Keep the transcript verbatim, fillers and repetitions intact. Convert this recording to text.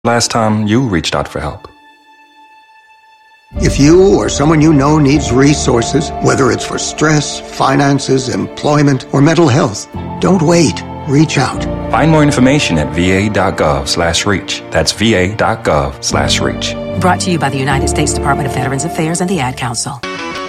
Last time you reached out for help? If you or someone you know needs resources, whether it's for stress, finances, employment, or mental health, don't wait. Reach out. Find more information at va.gov slash reach. That's va.gov slash reach. Brought to you by the United States Department of Veterans Affairs and the Ad Council.